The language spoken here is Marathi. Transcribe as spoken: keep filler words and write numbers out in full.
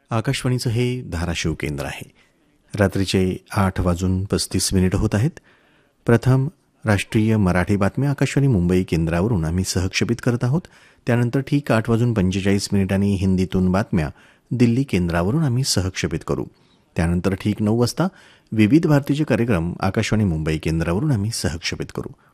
आकाशवाणीचं हे धाराशिव केंद्र आहे. रात्रीचे आठ वाजून पस्तीस मिनिटं होत आहेत. प्रथम राष्ट्रीय मराठी बातम्या आकाशवाणी मुंबई केंद्रावरून आम्ही सहक्षेपित करत आहोत. त्यानंतर ठीक आठ वाजून पंचेचाळीस मिनिटांनी हिंदीतून बातम्या दिल्ली केंद्रावरून आम्ही सहक्षेपित करू. त्यानंतर ठीक नऊ वाजता विविध भारतीचे कार्यक्रम आकाशवाणी मुंबई केंद्रावरून आम्ही सहक्षेपित करू.